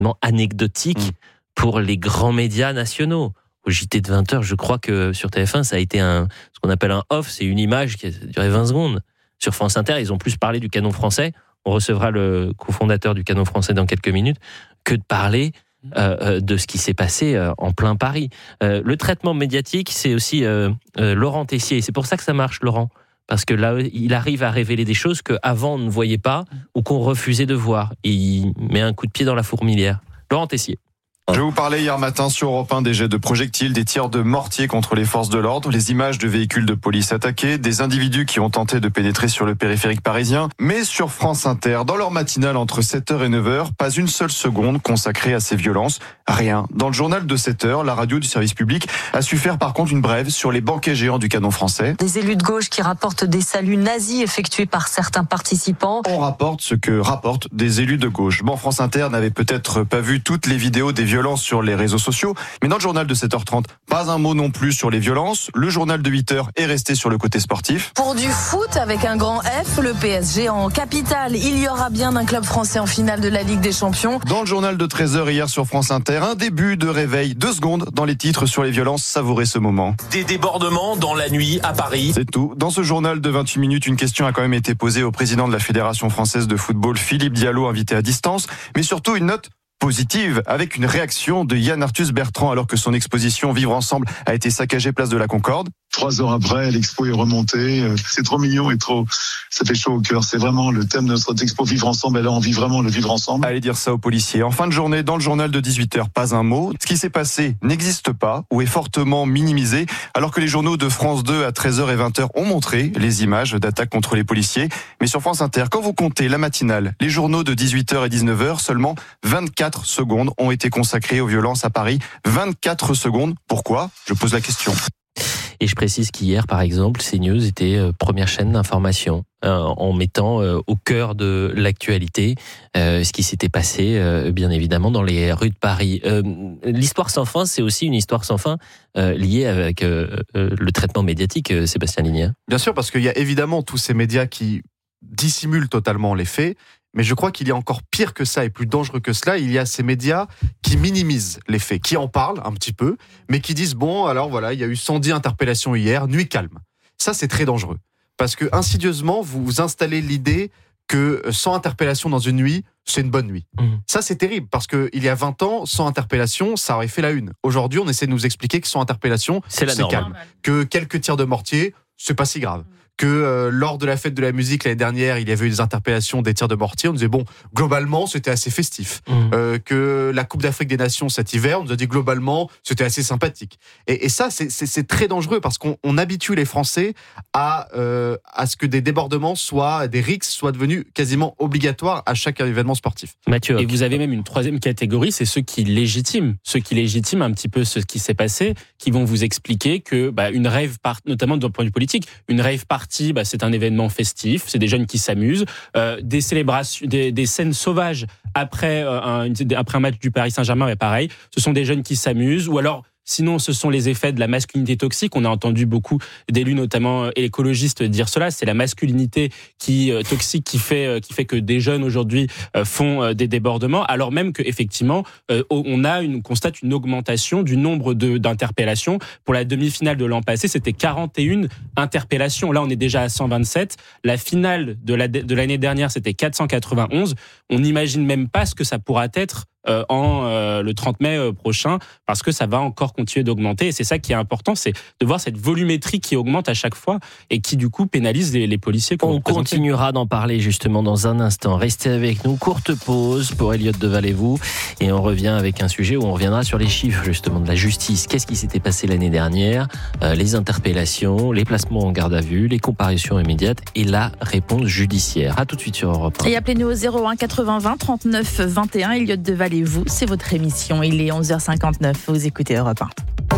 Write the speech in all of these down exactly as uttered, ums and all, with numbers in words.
anecdotique mmh. pour les grands médias nationaux. Au J T de vingt heures, je crois que sur T F un, ça a été un, ce qu'on appelle un off, c'est une image qui a duré vingt secondes. Sur France Inter, ils ont plus parlé du canon français, on recevra le cofondateur du canon français dans quelques minutes, que de parler euh, de ce qui s'est passé euh, en plein Paris. Euh, le traitement médiatique, c'est aussi euh, euh, Laurent Tessier. C'est pour ça que ça marche, Laurent. Parce que là, il arrive à révéler des choses qu'avant on ne voyait pas ou qu'on refusait de voir. Et il met un coup de pied dans la fourmilière. Laurent Tessier. Je vous parlais hier matin sur Europe un des jets de projectiles, des tirs de mortier contre les forces de l'ordre, les images de véhicules de police attaqués, des individus qui ont tenté de pénétrer sur le périphérique parisien. Mais sur France Inter, dans leur matinale entre sept heures et neuf heures, pas une seule seconde consacrée à ces violences. Rien. Dans le journal de sept heures, la radio du service public a su faire par contre une brève sur les banquets géants du canon français. Des élus de gauche qui rapportent des saluts nazis effectués par certains participants. On rapporte ce que rapportent des élus de gauche. Bon, France Inter n'avait peut-être pas vu toutes les vidéos des violences sur les réseaux sociaux, mais dans le journal de sept heures trente, pas un mot non plus sur les violences. Le journal de huit heures est resté sur le côté sportif. Pour du foot avec un grand F, le P S G en capitale. Il y aura bien un club français en finale de la Ligue des Champions. Dans le journal de treize heures hier sur France Inter, un début de réveil, deux secondes dans les titres sur les violences, savourez ce moment. Des débordements dans la nuit à Paris. C'est tout. Dans ce journal de vingt-huit minutes, une question a quand même été posée au président de la Fédération française de football, Philippe Diallo, invité à distance, mais surtout une note positive, avec une réaction de Yann Arthus Bertrand alors que son exposition Vivre ensemble a été saccagée place de la Concorde. Trois heures après, l'expo est remontée. C'est trop mignon et trop, ça fait chaud au cœur. C'est vraiment le thème de notre expo Vivre ensemble. Et là, on vit vraiment le vivre ensemble. Allez dire ça aux policiers. En fin de journée, dans le journal de dix-huit heures, pas un mot. Ce qui s'est passé n'existe pas ou est fortement minimisé, alors que les journaux de France deux à treize heures et vingt heures ont montré les images d'attaques contre les policiers. Mais sur France Inter, quand vous comptez la matinale, les journaux de dix-huit heures et dix-neuf heures, seulement vingt-quatre secondes ont été consacrées aux violences à Paris. vingt-quatre secondes. Pourquoi ? Je pose la question. Et je précise qu'hier, par exemple, CNews était euh, première chaîne d'information euh, en mettant euh, au cœur de l'actualité euh, ce qui s'était passé, euh, bien évidemment, dans les rues de Paris. Euh, l'histoire sans fin, c'est aussi une histoire sans fin euh, liée avec euh, euh, le traitement médiatique, euh, Sébastien Ligné. Bien sûr, parce qu'il y a évidemment tous ces médias qui dissimulent totalement les faits. Mais je crois qu'il y a encore pire que ça et plus dangereux que cela. Il y a ces médias qui minimisent les faits, qui en parlent un petit peu, mais qui disent, bon, alors voilà, il y a eu cent dix interpellations hier, nuit calme. Ça, c'est très dangereux. Parce que, insidieusement, vous vous installez l'idée que cent interpellations dans une nuit, c'est une bonne nuit. Mmh. Ça, c'est terrible, parce qu'il y a vingt ans, cent interpellations, ça aurait fait la une. Aujourd'hui, on essaie de nous expliquer que cent interpellations, c'est, c'est calme. Que quelques tirs de mortier, c'est pas si grave. Que euh, lors de la fête de la musique l'année dernière, il y avait eu des interpellations, des tirs de mortier. On disait, bon, globalement, c'était assez festif. Mmh. Euh, que la Coupe d'Afrique des Nations cet hiver, on nous a dit, globalement, c'était assez sympathique. Et, et ça, c'est, c'est, c'est très dangereux parce qu'on on habitue les Français à, euh, à ce que des débordements soient, des rixes soient devenus quasiment obligatoires à chaque événement sportif. Mathieu. Et vous avez même une troisième catégorie, c'est ceux qui légitiment. Ceux qui légitiment un petit peu ce qui s'est passé, qui vont vous expliquer que, bah, une rave part, notamment d'un point de vue politique, une rave partie, bah, c'est un événement festif, c'est des jeunes qui s'amusent, euh, des célébrations, des, des scènes sauvages après, euh, un, après un match du Paris Saint-Germain, mais pareil, ce sont des jeunes qui s'amusent, ou alors sinon, ce sont les effets de la masculinité toxique. On a entendu beaucoup d'élus, notamment écologistes, dire cela. C'est la masculinité qui euh, toxique qui fait euh, qui fait que des jeunes aujourd'hui euh, font euh, des débordements, alors même que effectivement, euh, on a une constate une augmentation du nombre de d'interpellations. Pour la demi-finale de l'an passé, c'était quarante et une interpellations. Là, on est déjà à cent vingt-sept. La finale de la de l'année dernière, c'était quatre cent quatre-vingt-onze. On n'imagine même pas ce que ça pourra être Euh, en euh, le trente mai euh, prochain, parce que ça va encore continuer d'augmenter, et c'est ça qui est important, c'est de voir cette volumétrie qui augmente à chaque fois et qui du coup pénalise les, les policiers. On continuera d'en parler justement dans un instant. Restez avec nous, courte pause pour Elliott de Valez-vous, et on revient avec un sujet où on reviendra sur les chiffres justement de la justice. Qu'est-ce qui s'était passé l'année dernière, euh, les interpellations, les placements en garde à vue, les comparutions immédiates et la réponse judiciaire. À tout de suite sur Europe un. Et appelez-nous au zéro un quatre-vingts vingt trente-neuf vingt et un. Elliott de Valez-vous. Vous, c'est votre émission. Il est onze heures cinquante-neuf. Vous écoutez Europe un.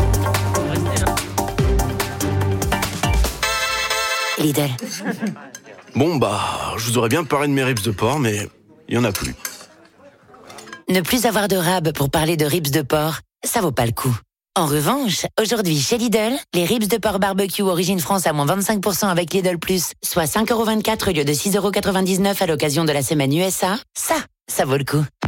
Lidl. Bon, bah, je vous aurais bien parlé de mes ribs de porc, mais il y en a plus. Ne plus avoir de rab pour parler de ribs de porc, ça vaut pas le coup. En revanche, aujourd'hui chez Lidl, les ribs de porc barbecue origine France à moins vingt-cinq pour cent avec Lidl Plus, soit cinq euros vingt-quatre au lieu de six euros quatre-vingt-dix-neuf à l'occasion de la semaine U S A, ça, ça vaut le coup.